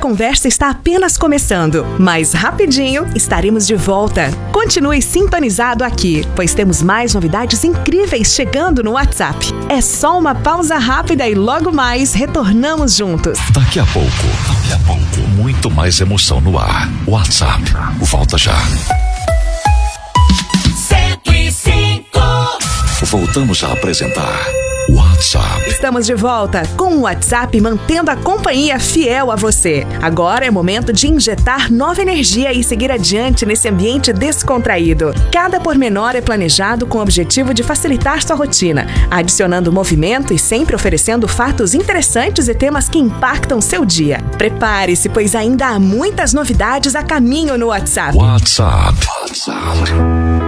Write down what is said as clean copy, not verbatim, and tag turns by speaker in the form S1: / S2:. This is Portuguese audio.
S1: conversa está apenas começando, mas rapidinho estaremos de volta. Continue sintonizado aqui, pois temos mais novidades incríveis chegando no WhatsApp. É só uma pausa rápida e logo mais retornamos juntos.
S2: Daqui a pouco, muito mais emoção no ar. WhatsApp, volta já.
S3: 105.
S2: Voltamos a apresentar WhatsApp.
S1: Estamos de volta com o WhatsApp, mantendo a companhia fiel a você. Agora é momento de injetar nova energia e seguir adiante nesse ambiente descontraído. Cada pormenor é planejado com o objetivo de facilitar sua rotina, adicionando movimento e sempre oferecendo fatos interessantes e temas que impactam seu dia. Prepare-se, pois ainda há muitas novidades a caminho no WhatsApp.
S2: WhatsApp.